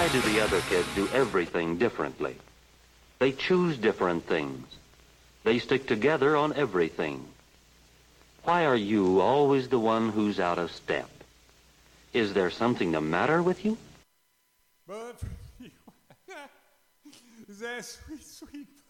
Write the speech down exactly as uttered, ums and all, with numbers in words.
Why do the other kids do everything differently? They choose different things. They stick together on everything. Why are you always the one who's out of step? Is there something the matter with you? But that sweet, sweet